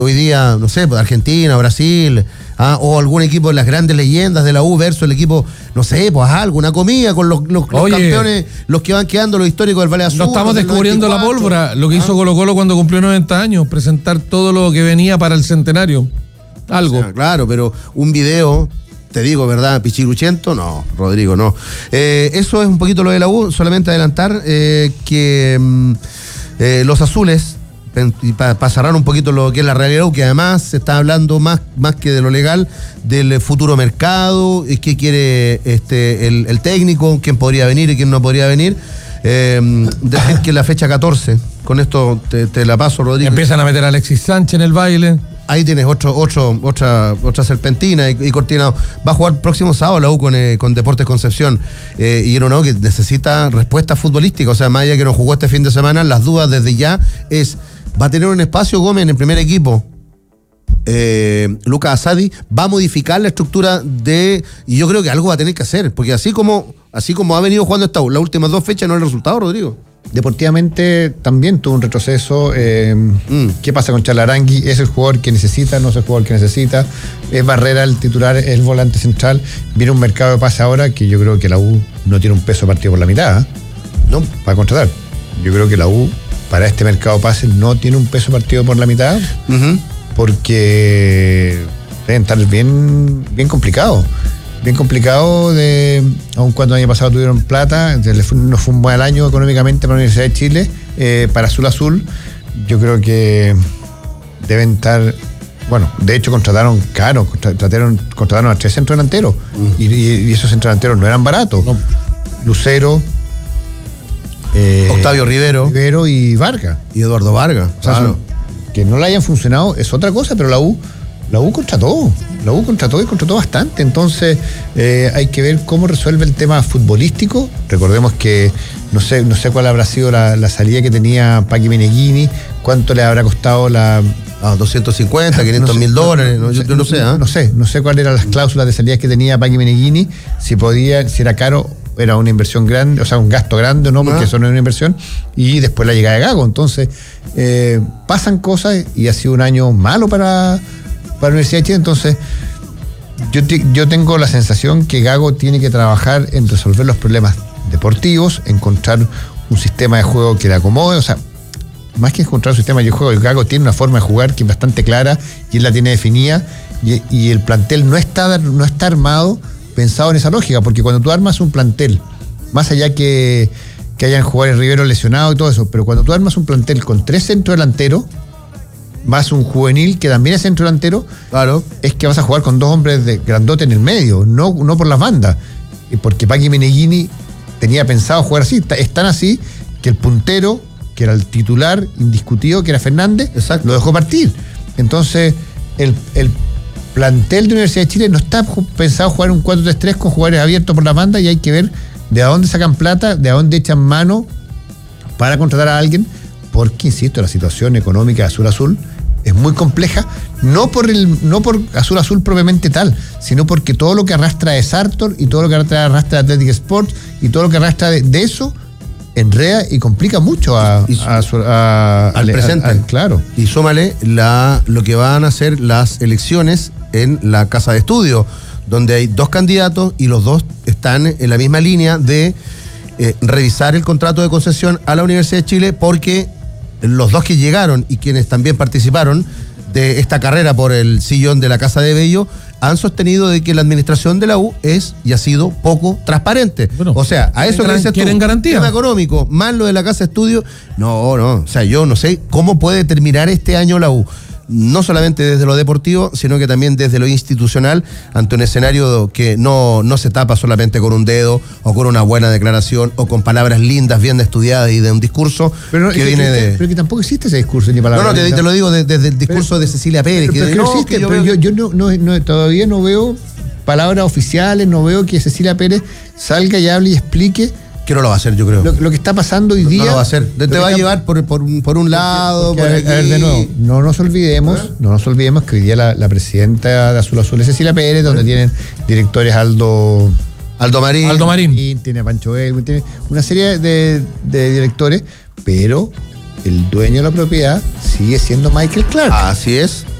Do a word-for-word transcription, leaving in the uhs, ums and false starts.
hoy día, no sé, Argentina, Brasil, ¿ah? O algún equipo de las grandes leyendas de la U versus el equipo, no sé, pues algo, una comida con los, los, los campeones, los que van quedando, los históricos del Valle Azul. No estamos descubriendo la pólvora, lo que hizo Colo Colo cuando cumplió noventa años, presentar todo lo que venía para el centenario. Algo. O sea, claro, pero un video, te digo, ¿verdad? Pichiruchento, no, Rodrigo, no. Eh, eso es un poquito lo de la U, solamente adelantar eh, que mm, eh, los azules, para pa cerrar un poquito lo que es la realidad, que además se está hablando más, más que de lo legal, del futuro mercado, qué quiere este, el, el técnico, quién podría venir y quién no podría venir. Eh, decir que la fecha catorce, con esto te, te la paso, Rodrigo. Empiezan a meter a Alexis Sánchez en el baile. Ahí tienes otro, otro, otra, otra serpentina y, y cortina. Va a jugar próximo sábado la U con, eh, con Deportes Concepción. Eh, y no, que necesita respuesta futbolística. O sea, más allá que no jugó este fin de semana, las dudas desde ya es: ¿va a tener un espacio Gómez en el primer equipo? Eh, Lucas Asadi va a modificar la estructura de, y yo creo que algo va a tener que hacer, porque así como así como ha venido jugando esta, las últimas dos fechas, no es el resultado, Rodrigo. Deportivamente también tuvo un retroceso. Eh, mm. ¿Qué pasa con Chalarangui? ¿Es el jugador que necesita? ¿No es el jugador que necesita? ¿Es Barrera el titular? ¿Es el volante central? Viene un mercado de pase ahora que yo creo que la U no tiene un peso partido por la mitad, ¿eh? No, para contratar. Yo creo que la U para este mercado de pases no tiene un peso partido por la mitad, uh-huh. porque deben estar bien, bien complicado. Bien complicado, de, aun cuando el año pasado tuvieron plata, no fue un buen año económicamente para la Universidad de Chile, eh, para Azul Azul. Yo creo que deben estar, bueno, de hecho contrataron caro, contrataron, contrataron a tres centros delanteros, uh-huh. y, y esos centros delanteros no eran baratos. No. Lucero, Eh, Octavio Rivero. Rivero y Vargas. Y Eduardo Vargas. O sea, claro. Que no le hayan funcionado es otra cosa, pero la U, la U contrató. La U contrató y contrató bastante. Entonces, eh, hay que ver cómo resuelve el tema futbolístico. Recordemos que no sé, no sé cuál habrá sido la, la salida que tenía Paqui Meneghini, cuánto le habrá costado la. Ah, doscientos cincuenta, quinientos mil dólares, no, yo, yo no sé, ¿eh? No sé, no sé cuáles eran las cláusulas de salida que tenía Paqui Meneghini, si podía, si era caro, era una inversión grande, o sea, un gasto grande o no, porque ah. eso no es una inversión, y después la llegada de Gago. Entonces, eh, pasan cosas y ha sido un año malo para, para la Universidad de Chile. Entonces, yo, te, yo tengo la sensación que Gago tiene que trabajar en resolver los problemas deportivos, encontrar un sistema de juego que le acomode, o sea, más que encontrar un sistema de juego, el Gago tiene una forma de jugar que es bastante clara y él la tiene definida, y, y el plantel no está, no está armado pensado en esa lógica, porque cuando tú armas un plantel, más allá que, que hayan jugadores Rivero lesionados y todo eso, pero cuando tú armas un plantel con tres centros delanteros, más un juvenil que también es centro delantero, claro, es que vas a jugar con dos hombres de grandote en el medio, no, no por las bandas, porque Paqui Meneghini tenía pensado jugar así, es tan así que el puntero, que era el titular indiscutido, que era Fernández, exacto, lo dejó partir. Entonces, el, el plantel de Universidad de Chile no está pensado jugar un cuatro tres tres con jugadores abiertos por la banda, y hay que ver de dónde sacan plata, de dónde echan mano para contratar a alguien, porque, insisto, la situación económica de Azul Azul es muy compleja, no por el no por Azul Azul propiamente tal, sino porque todo lo que arrastra de Sartor y todo lo que arrastra, arrastra de Athletic Sports y todo lo que arrastra de, de eso enreda y complica mucho a, y, a, a, a, al a, presente. A, a, claro. Y súmale la, lo que van a ser las elecciones en la casa de estudio, donde hay dos candidatos y los dos están en la misma línea de eh, revisar el contrato de concesión a la Universidad de Chile, porque los dos que llegaron y quienes también participaron de esta carrera por el sillón de la Casa de Bello han sostenido de que la administración de la U es y ha sido poco transparente. Bueno, o sea, a eso que dices tú, ¿quieren garantía? Tema económico, más lo de la Casa de Estudio, no, no, o sea, yo no sé cómo puede terminar este año la U, no solamente desde lo deportivo, sino que también desde lo institucional, ante un escenario que no, no se tapa solamente con un dedo o con una buena declaración o con palabras lindas, bien estudiadas y de un discurso pero no, que viene existe, de... Pero que tampoco existe ese discurso ni palabras. No, no, te, te lo digo desde, desde el discurso pero, de Cecilia Pérez. Pero, que, pero no, que existe, que yo, pero veo... yo, yo no, no, no, todavía no veo palabras oficiales, no veo que Cecilia Pérez salga y hable y explique. Que no lo va a hacer, yo creo. Lo, lo que está pasando hoy día. No lo va a hacer. Te, te va a llevar por, por, un, por un lado, porque, por aquí. A ver, de nuevo, no nos olvidemos, ¿Eh? no nos olvidemos que hoy día la, la presidenta de Azul Azul es Cecilia Pérez, donde ¿Eh? tienen directores Aldo. Aldo Marín. Aldo Marín. Tiene a Pancho Egui, tiene una serie de, de directores, pero el dueño de la propiedad sigue siendo Michael Clark. Así es.